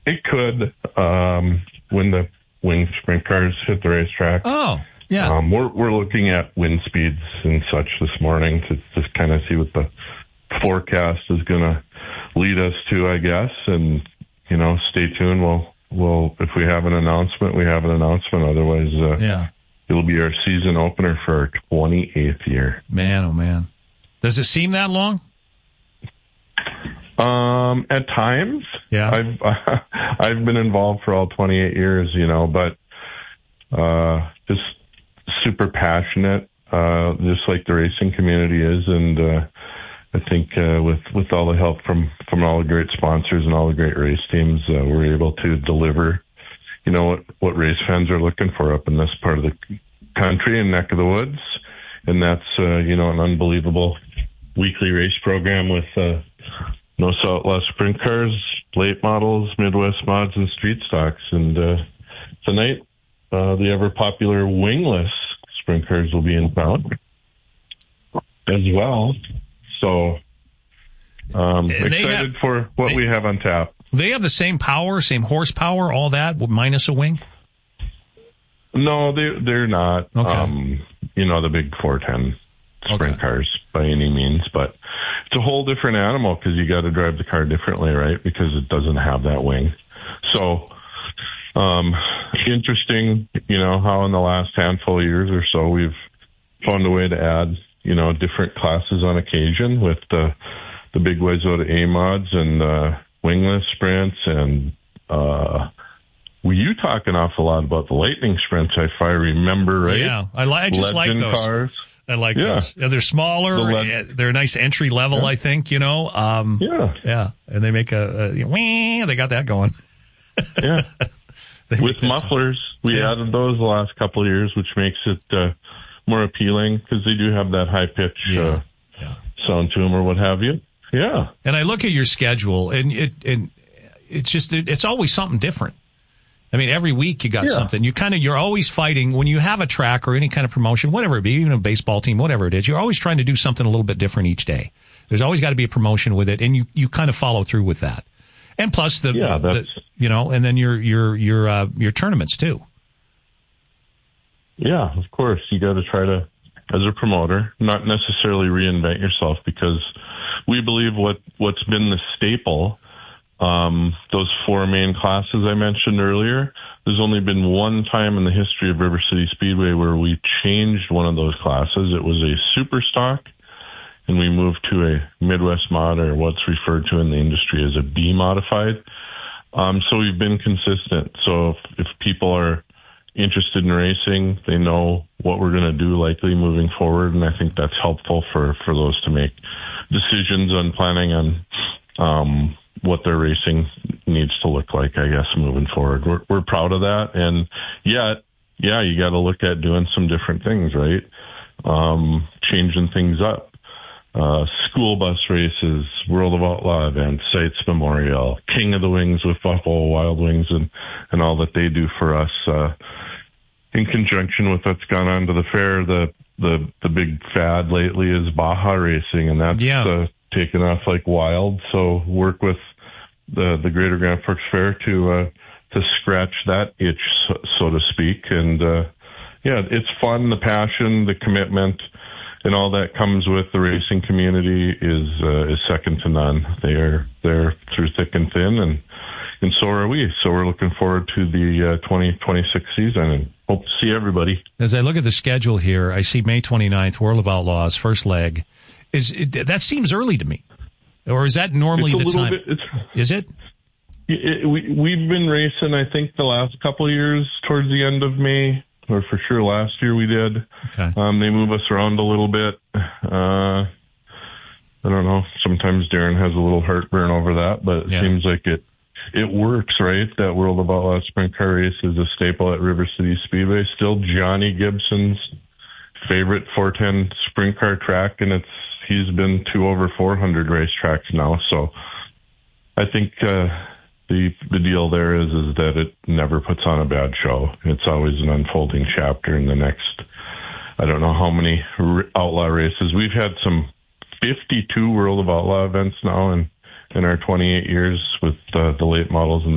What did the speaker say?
It could, when the wing sprint cars hit the racetrack. Oh, yeah. We're looking at wind speeds and such this morning to just kind of see what the forecast is going to lead us to, I guess. And, stay tuned. We'll, if we have an announcement, we have an announcement. Otherwise, it'll be our season opener for our 28th year. Man, oh man. Does it seem that long? At times, yeah. I've been involved for all 28 years, but just super passionate, just like the racing community is, and I think with all the help from all the great sponsors and all the great race teams, we're able to deliver, what race fans are looking for up in this part of the country and neck of the woods, and that's an unbelievable weekly race program with no salt loss sprint cars, late models, Midwest mods, and street stocks. And tonight, the ever popular wingless sprint cars will be in town as well. So excited for what we have on tap. They have the same power, same horsepower, all that, minus a wing? No, they're not. Okay. The big 410 sprint cars by any means, but it's a whole different animal because you got to drive the car differently, right? Because it doesn't have that wing. So, interesting, how in the last handful of years or so we've found a way to add, different classes on occasion with the big Wayzata A mods and wingless sprints, and you talk an awful lot about the Lightning sprints, if I remember right. Yeah, I just like those cars. I like those. Yeah, they're smaller. They're a nice entry level, I think, Yeah. And they make they got that going. Yeah. With mufflers, we added those the last couple of years, which makes it more appealing because they do have that high pitch sound to them or what have you. Yeah. And I look at your schedule, and it's always something different. I mean, every week you got something. You're always fighting when you have a track or any kind of promotion, whatever it be, even a baseball team, whatever it is. You're always trying to do something a little bit different each day. There's always got to be a promotion with it, and you kind of follow through with that. And plus and then your tournaments too. Yeah, of course. You got to try to, as a promoter, not necessarily reinvent yourself, because we believe what's been the staple. Those four main classes I mentioned earlier, there's only been one time in the history of River City Speedway where we changed one of those classes. It was a super stock, and we moved to a Midwest mod, or what's referred to in the industry as a B modified. So we've been consistent. So if people are interested in racing, they know what we're going to do likely moving forward, and I think that's helpful for those to make decisions on planning on what their racing needs to look like, I guess, moving forward. We're proud of that. And yet, you got to look at doing some different things, right? Changing things up. School bus races, World of Outlaw events, Sites Memorial, King of the Wings with Buffalo Wild Wings and all that they do for us. In conjunction with what's gone on to the fair, the big fad lately is Baja racing, and that's taken off like wild. So work with the Greater Grand Forks Fair to scratch that itch, so to speak. And it's fun. The passion, the commitment, and all that comes with the racing community is second to none. They're through thick and thin, and so are we. So we're looking forward to the 2026 season and hope to see everybody. As I look at the schedule here, I see May 29th, World of Outlaws, first leg. That seems early to me, or is that normally the time? Is it? We've been racing, I think, the last couple of years towards the end of May, or for sure last year we did. Okay. They move us around a little bit. I don't know. Sometimes Darren has a little heartburn over that, but it seems like it works, right? That World of Outlaws sprint car race is a staple at River City Speedway. Still Johnny Gibson's favorite 410 sprint car track, and he's been to over 400 racetracks now. So I think the deal there is that it never puts on a bad show. It's always an unfolding chapter in the next, I don't know how many outlaw races. We've had some 52 World of Outlaw events now in our 28 years with the late models and